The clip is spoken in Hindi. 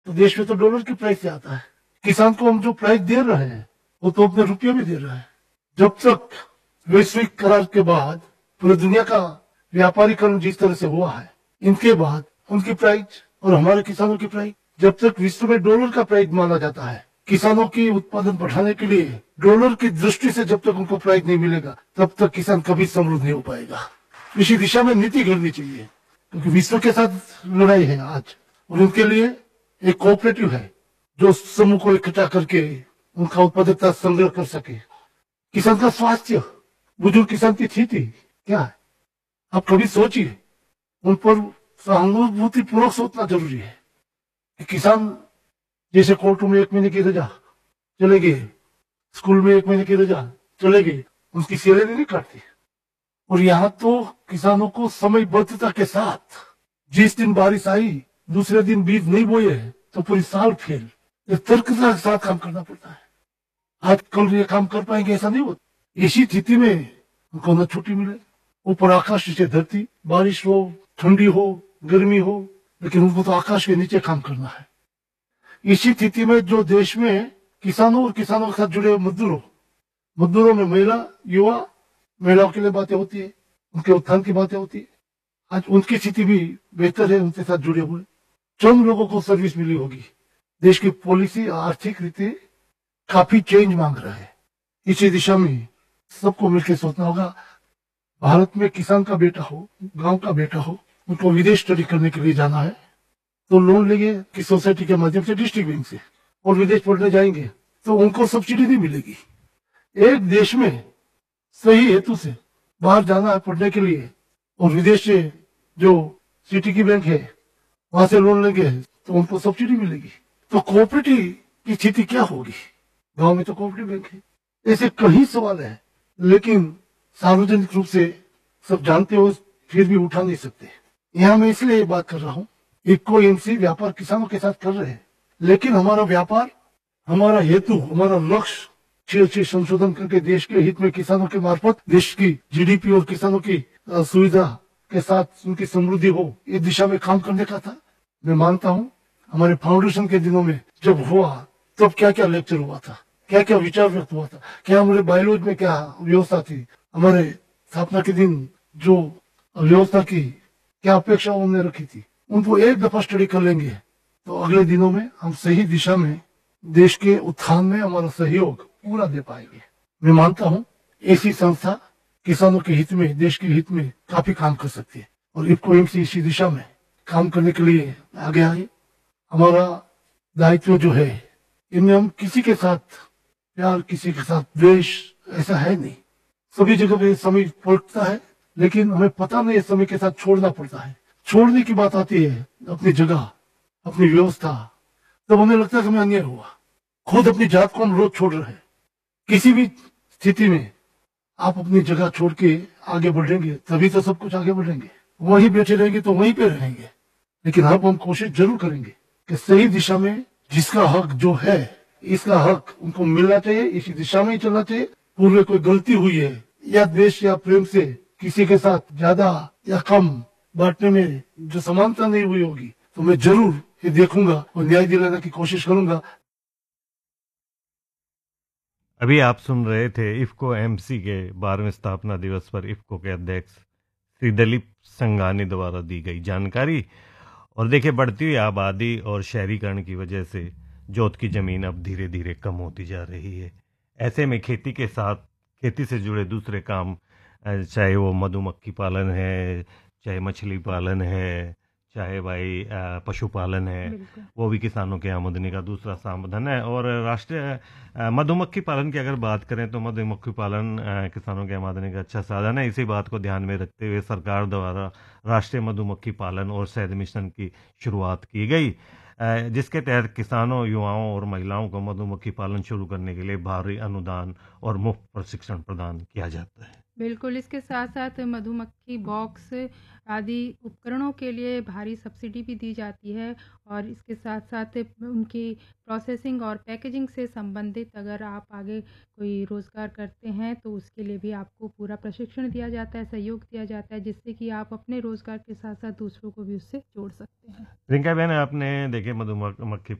तो देश में तो डॉलर की प्राइस से आता है। किसान को हम जो प्राइस दे रहे हैं वो तो अपने रुपये में दे रहे हैं। जब तक वैश्विक करार के बाद पूरी दुनिया का व्यापारीकरण जिस तरह से हुआ है, इनके बाद उनकी प्राइस और हमारे किसानों की प्राइस, जब तक विश्व में डॉलर का प्राइस माना जाता है, किसानों की उत्पादन बढ़ाने के लिए डॉलर की दृष्टि से जब तक उनको प्राइस नहीं मिलेगा, तब तक किसान कभी समृद्ध नहीं हो पाएगा। इसी दिशा में नीति घड़नी चाहिए, क्योंकि विश्व के साथ लड़ाई है आज, और उनके लिए एक कोऑपरेटिव है जो समूह को इकट्ठा करके उनका उत्पादकता संग्रह कर सके। किसान का स्वास्थ्य, बुजुर्ग किसान की स्थिति क्या है, आप कभी सोचिए। उन पर सहानुभूति पूर्वक सोचना जरूरी है कि किसान जैसे कोर्ट में 1 महीने की रजा चले गए, स्कूल में 1 महीने की रजा चले गए, उनकी सैलरी नहीं काटती। और यहाँ तो किसानों को समयबद्धता के साथ, जिस दिन बारिश आई दूसरे दिन बीज नहीं बोए तो पूरी साल फेल, तर्कता के साथ काम करना पड़ता है। आज कल ये काम कर पाएंगे ऐसा नहीं होता। इसी स्थिति में उनको न छुट्टी मिले, ऊपर आकाश नीचे धरती, बारिश हो, ठंडी हो, गर्मी हो, लेकिन उनको तो आकाश के नीचे काम करना है। इसी स्थिति में जो देश में किसानों और किसानों के साथ जुड़े मजदूरों में महिला, युवा, महिलाओं के लिए बातें होती है, उनके उत्थान की बातें होती है। आज उनकी स्थिति भी बेहतर है, उनके साथ जुड़े हुए चंद लोगों को सर्विस मिली होगी। देश की पॉलिसी, आर्थिक रीति काफी चेंज मांग रहा है। इसी दिशा में सबको मिलकर सोचना होगा। भारत में किसान का बेटा हो, गांव का बेटा हो, उनको विदेश स्टडी करने के लिए जाना है तो लोन लेंगे कि सोसाइटी के माध्यम से, डिस्ट्रिक्ट बैंक से, और विदेश पढ़ने जाएंगे तो उनको सब्सिडी नहीं मिलेगी। एक देश में सही हेतु से बाहर जाना है पढ़ने के लिए, और विदेश से जो सिटी की बैंक है वहां से लोन लेंगे तो उनको सब्सिडी मिलेगी। तो कोऑपरेटिव की स्थिति क्या होगी? गांव में तो कोऑपरेटिव बैंक है। ऐसे कई सवाल है, लेकिन सार्वजनिक रूप से सब जानते हो फिर भी उठा नहीं सकते। यहाँ मैं इसलिए ये बात कर रहा हूँ, इफको एमसी व्यापार किसानों के साथ कर रहे हैं, लेकिन हमारा व्यापार, हमारा हेतु, हमारा लक्ष्य अच्छे संशोधन करके देश के हित में किसानों के मार्फत देश की जीडीपी और किसानों की सुविधा के साथ उनकी समृद्धि हो, इस दिशा में काम करने का था। मैं मानता हूँ हमारे फाउंडेशन के दिनों में जब हुआ तब क्या क्या लेक्चर हुआ था, क्या क्या विचार व्यक्त हुआ था, क्या हमारे बायोलॉजी में क्या व्यवस्था थी, हमारे स्थापना के दिन जो व्यवस्था की क्या अपेक्षा उन्होंने रखी थी, उनको एक दफा स्टडी कर लेंगे तो अगले दिनों में हम सही दिशा में देश के उत्थान में हमारा सहयोग पूरा दे पाएंगे। मैं मानता हूँ ऐसी संस्था किसानों के हित में, देश के हित में काफी काम कर सकती है, और इफको एमसी इसी दिशा में काम करने के लिए आगे आए। हमारा दायित्व जो है, इनमें हम किसी के साथ प्यार, किसी के साथ द्वेष ऐसा है नहीं। सभी जगह पे समय पलटता है, लेकिन हमें पता नहीं समय के साथ छोड़ना पड़ता है। छोड़ने की बात आती है अपनी जगह, अपनी व्यवस्था, तब हमें लगता है कि हमें अन्याय हुआ। खुद अपनी जात को हम रोज छोड़ रहे हैं। किसी भी स्थिति में आप अपनी जगह छोड़ के आगे बढ़ेंगे तभी तो सब कुछ आगे बढ़ेंगे। वहीं बैठे रहेंगे तो वहीं पे रहेंगे। लेकिन अब हम कोशिश जरूर करेंगे कि सही दिशा में जिसका हक जो है, इसका हक उनको मिलना चाहिए, इसी दिशा में ही चलना चाहिए। पूर्व में कोई गलती हुई है या द्वेष या प्रेम से किसी के साथ ज्यादा या कम बांटने में जो समानता नहीं हुई होगी तो मैं जरूर ये देखूंगा और न्याय दिलाने की कोशिश करूंगा। अभी आप सुन रहे थे इफको एमसी के 12वें स्थापना दिवस पर इफको के अध्यक्ष श्री दिलीप संघानी द्वारा दी गई जानकारी। और देखिए, बढ़ती हुई आबादी और शहरीकरण की वजह से जोत की जमीन अब धीरे धीरे कम होती जा रही है। ऐसे में खेती के साथ खेती से जुड़े दूसरे काम, चाहे वो मधुमक्खी पालन है, चाहे मछली पालन है, चाहे भाई पशुपालन है, वो भी किसानों के आमदनी का दूसरा साधन है। और राष्ट्रीय मधुमक्खी पालन की अगर बात करें तो मधुमक्खी पालन किसानों के आमदनी का अच्छा साधन है। इसी बात को ध्यान में रखते हुए सरकार द्वारा राष्ट्रीय मधुमक्खी पालन और शहद मिशन की शुरुआत की गई, जिसके तहत किसानों, युवाओं और महिलाओं को मधुमक्खी पालन शुरू करने के लिए भारी अनुदान और मुफ्त प्रशिक्षण प्रदान किया जाता है। बिल्कुल, इसके साथ-साथ मधुमक्खी बॉक्स आदि उपकरणों के लिए भारी सब्सिडी भी दी जाती है और इसके साथ-साथ उनकी प्रोसेसिंग और पैकेजिंग से संबंधित अगर आप आगे कोई रोज़गार करते हैं, तो उसके लिए भी आपको पूरा प्रशिक्षण दिया जाता है, सहयोग दिया जाता है, जिससे कि आप अपने रोज़गार के साथ-साथ दूसरों को भी उससे जोड़ सकते हैं। प्रियंका बहन, आपने देखे मधुमक्खी